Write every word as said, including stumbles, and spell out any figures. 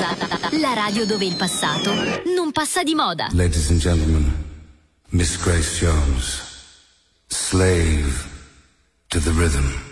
La radio dove il passato non passa di moda. Ladies and gentlemen, Miss Grace Jones, slave to the rhythm.